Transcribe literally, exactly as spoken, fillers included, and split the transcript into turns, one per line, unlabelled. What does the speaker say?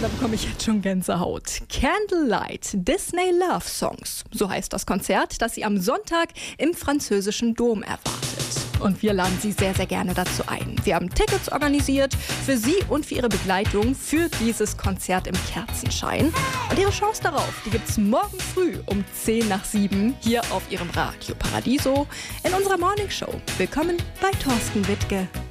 da bekomme ich jetzt schon Gänsehaut. Candlelight, Disney Love Songs. So heißt das Konzert, das Sie am Sonntag im französischen Dom erwartet. Und wir laden Sie sehr, sehr gerne dazu ein. Wir haben Tickets organisiert für Sie und für Ihre Begleitung für dieses Konzert im Kerzenschein. Und Ihre Chance darauf, die gibt es morgen früh um zehn nach sieben hier auf Ihrem Radio Paradiso in unserer Morning Show. Willkommen bei Thorsten Wittke.